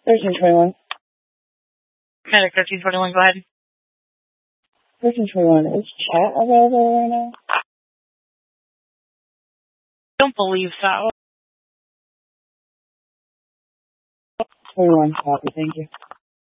1321. Medic 1321, go ahead. 1321, is chat available right now? Don't believe so. 21, copy, thank you.